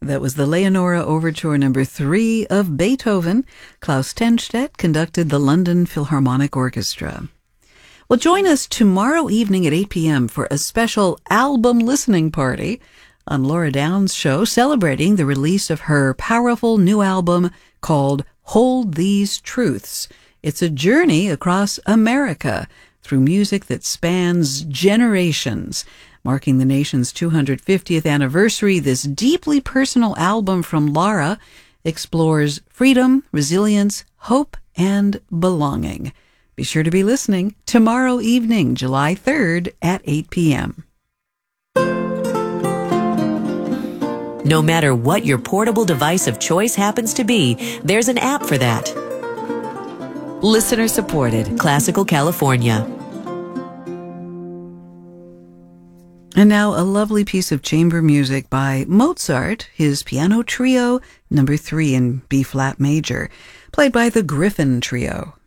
That was the Leonora Overture No. 3 of Beethoven. Klaus Tenstedt conducted the London Philharmonic Orchestra. Well, join us tomorrow evening at 8 p.m. for a special album listening party on Laura Downs' show celebrating the release of her powerful new album called Hold These Truths. It's a journey across America through music that spans generations. Marking the nation's 250th anniversary, this deeply personal album from Laura explores freedom, resilience, hope, and belonging. Be sure to be listening tomorrow evening, July 3rd at 8 p.m. No matter what your portable device of choice happens to be, there's an app for that. Listener supported, Classical California. And now a lovely piece of chamber music by Mozart, his piano trio, No. 3 in B-flat major, played by the Griffin Trio.